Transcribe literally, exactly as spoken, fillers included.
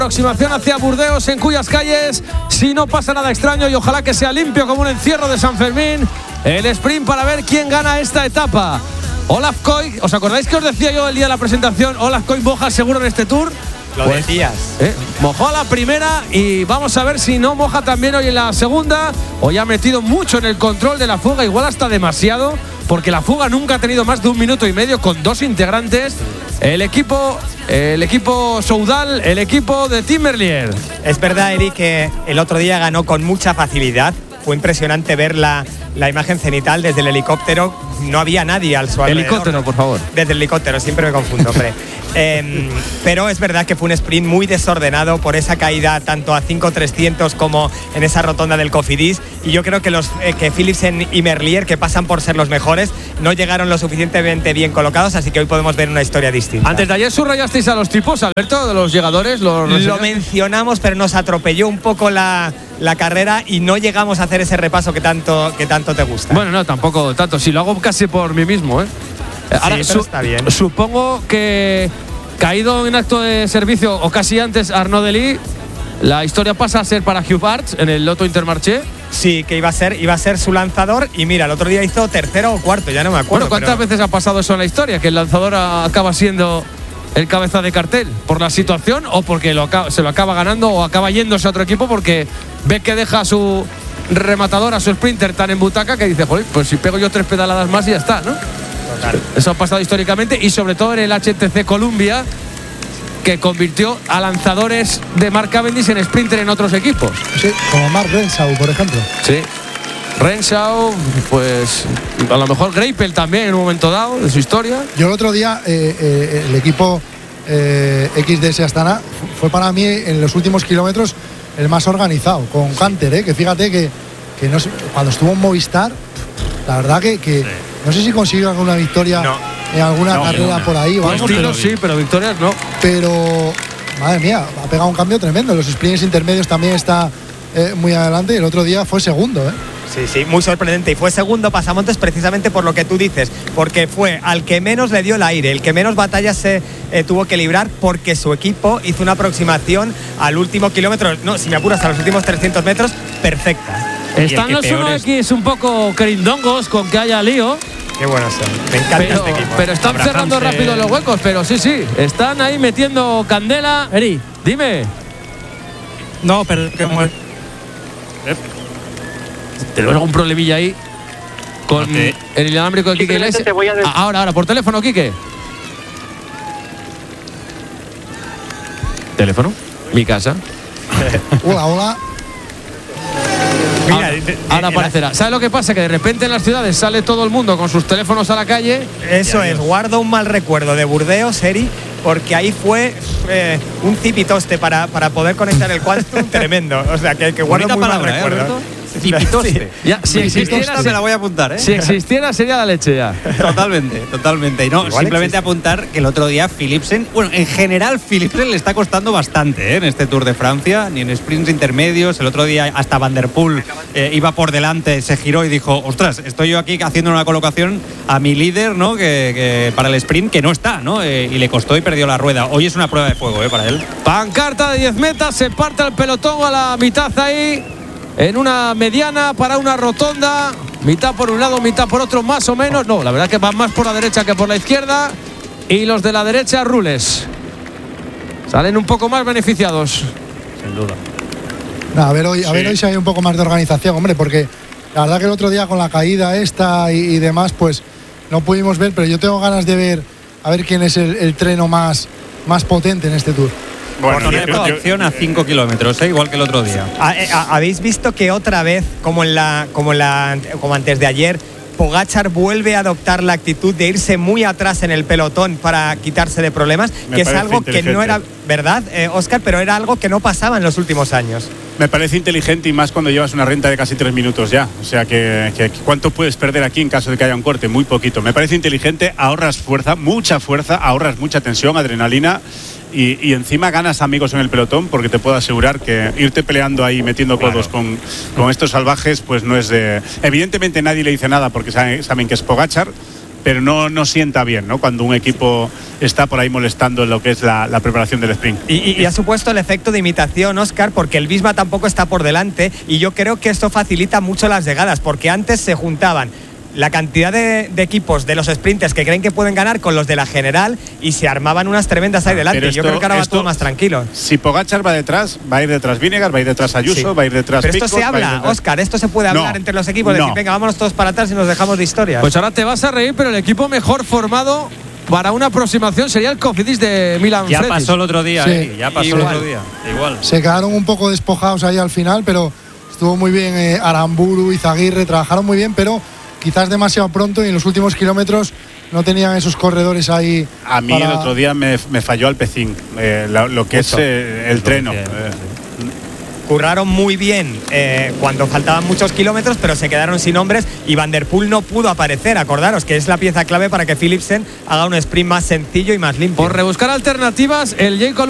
Aproximación hacia Burdeos, en cuyas calles, si no pasa nada extraño y ojalá que sea limpio como un encierro de San Fermín, el sprint para ver quién gana esta etapa. Olaf Koy, ¿os acordáis que os decía yo el día de la presentación? Olaf Koy moja seguro en este Tour. Lo pues, decías. ¿eh? Mojó a la primera y vamos a ver si no moja también hoy en la segunda. Hoy ha metido mucho en el control de la fuga, igual hasta demasiado, porque la fuga nunca ha tenido más de un minuto y medio con dos integrantes. El equipo, el equipo Soudal, el equipo de Tim Merlier. Es verdad, Eric, que el otro día ganó con mucha facilidad. Fue impresionante ver la, la imagen cenital desde el helicóptero. No había nadie al su alrededor. Helicóptero, por favor. Desde el helicóptero, siempre me confundo, hombre. eh, pero es verdad que fue un sprint muy desordenado por esa caída tanto a cinco trescientos como en esa rotonda del Cofidis. Y yo creo que los eh, que Philipsen y Merlier, que pasan por ser los mejores, no llegaron lo suficientemente bien colocados, así que hoy podemos ver una historia distinta. Antes de ayer subrayasteis a los tipos, Alberto, de los llegadores. Los Lo mencionamos, pero nos atropelló un poco la, la carrera y no llegamos a hacer ese repaso que tanto, que tanto te gusta. Bueno, no, tampoco tanto. Si lo hago casi por mí mismo, ¿eh? Sí, Ahora, pero su está bien. Supongo que, caído en acto de servicio, o casi antes, Arnaud Delis, la historia pasa a ser para Hugh Barts en el Lotto Intermarché. Sí, que iba a ser iba a ser su lanzador y mira, el otro día hizo tercero o cuarto, ya no me acuerdo. Bueno, ¿cuántas pero... veces ha pasado eso en la historia? Que el lanzador acaba siendo el cabeza de cartel por la situación o porque lo acaba, se lo acaba ganando o acaba yéndose a otro equipo porque ve que deja a su rematador, a su sprinter tan en butaca que dice, joder, pues si pego yo tres pedaladas más y ya está, ¿no? Total. Eso ha pasado históricamente y sobre todo en el H T C Columbia, que convirtió a lanzadores de Mark Cavendish en sprinter en otros equipos. Sí, como Mark Renshaw, por ejemplo. Sí. Renshaw, pues a lo mejor Greipel también en un momento dado de su historia. Yo el otro día, eh, eh, el equipo eh, X D S Astana fue para mí en los últimos kilómetros el más organizado, con Hunter, eh, que fíjate que, que no sé, cuando estuvo en Movistar, la verdad que, que sí. No sé si consiguió alguna victoria no. en alguna no, carrera no, por ahí o algo. Estilos sí, pero victorias no. Pero, madre mía, ha pegado un cambio tremendo. Los sprints intermedios también está eh, muy adelante y el otro día fue segundo, ¿eh? Sí, sí, muy sorprendente. Y fue segundo pasamontes precisamente por lo que tú dices, porque fue al que menos le dio el aire, el que menos batallas se eh, tuvo que librar, porque su equipo hizo una aproximación al último kilómetro, no, si me apuras, a los últimos trescientos metros, perfecta. Están los uno equis un poco querindongos con que haya lío. Qué buenos son, me encanta pero, este equipo. Pero están Abraham cerrando se... rápido los huecos, pero sí, sí, están ahí metiendo candela. Eri, dime. No, pero... ¿Eh? Tenemos algún problemilla ahí con okay. el inalámbrico de Quique Iglesias. A... Ahora, ahora, por teléfono, Quique. ¿Teléfono? Mi casa. Hola, hola. Mira, ahora, de, de, ahora aparecerá. ¿Sabes lo que pasa? Que de repente en las ciudades sale todo el mundo con sus teléfonos a la calle. Eso es, guardo un mal recuerdo de Burdeos, Eri, porque ahí fue eh, un zipitoste para, para poder conectar el Quantum tremendo. O sea, que, que guardo muy palabra, mal recuerdo. ¿eh, Zipitoste. Sí. Ya, si existiera, me la voy a apuntar, ¿eh? Si existiera sería la leche ya. Totalmente, totalmente. Y no, Igual simplemente existe. apuntar que el otro día Philipsen, bueno, en general Philipsen le está costando bastante, ¿eh? En este Tour de Francia, ni en sprints intermedios. El otro día hasta Van der Poel eh, iba por delante, se giró y dijo, ostras, estoy yo aquí haciendo una colocación a mi líder, ¿no? Que, que para el sprint que no está, ¿no? Eh, y le costó y perdió la rueda. Hoy es una prueba de fuego, ¿eh? Para él. Pancarta de diez metas, se parte el pelotón a la mitad ahí. En una mediana para una rotonda, mitad por un lado, mitad por otro, más o menos. No, la verdad que van más por la derecha que por la izquierda. Y los de la derecha, rules. Salen un poco más beneficiados. Sin duda. No, a ver hoy, sí. a ver hoy si hay un poco más de organización, hombre, porque la verdad que el otro día con la caída esta y, y demás, pues no pudimos ver, pero yo tengo ganas de ver a ver quién es el, el treno más, más potente en este Tour. Bueno, yo, yo, opción a cinco kilómetros, ¿eh? Igual que el otro día. ¿Habéis visto que otra vez, como en la, como en la, como antes de ayer, Pogačar vuelve a adoptar la actitud de irse muy atrás en el pelotón para quitarse de problemas? Me que es algo que no era verdad, eh, Óscar, pero era algo que no pasaba en los últimos años. Me parece inteligente y más cuando llevas una renta de casi tres minutos ya. O sea, que, que ¿cuánto puedes perder aquí en caso de que haya un corte? Muy poquito. Me parece inteligente, ahorras fuerza, mucha fuerza, ahorras mucha tensión, adrenalina. Y, y encima ganas amigos en el pelotón, porque te puedo asegurar que irte peleando ahí metiendo codos claro. con, con estos salvajes pues no es de... Evidentemente nadie le dice nada porque saben, saben que es Pogačar, pero no, no sienta bien, ¿no? Cuando un equipo está por ahí molestando en lo que es la, la preparación del sprint. Y, y, y ha supuesto el efecto de imitación, Óscar, porque el Visma tampoco está por delante, y yo creo que esto facilita mucho las llegadas, porque antes se juntaban la cantidad de, de equipos de los sprinters que creen que pueden ganar con los de la general y se armaban unas tremendas ahí delante. Esto, yo creo que ahora va esto, todo más tranquilo. Si Pogačar va detrás, va a ir detrás Vinegar, va a ir detrás Ayuso, sí. va a ir detrás Pero esto Picos, se habla, Óscar, esto se puede hablar no, entre los equipos, no. decir, venga, vámonos todos para atrás y nos dejamos de historias. Pues ahora te vas a reír, pero el equipo mejor formado para una aproximación sería el Cofidis de Milan Ya Fretis. pasó el otro día, Sí. eh, ya pasó Igual. el otro día. Igual. Se quedaron un poco despojados ahí al final, pero estuvo muy bien eh, Aramburu, Izaguirre, trabajaron muy bien, pero quizás demasiado pronto y en los últimos kilómetros no tenían esos corredores ahí. A mí para... el otro día me, me falló Alpecin, eh, lo, lo que Mucho. es eh, el treno. Decía, Eh, Curraron muy bien eh, cuando faltaban muchos kilómetros, pero se quedaron sin hombres y Van der Poel no pudo aparecer. Acordaros que es la pieza clave para que Philipsen haga un sprint más sencillo y más limpio. Por rebuscar alternativas, el Jacob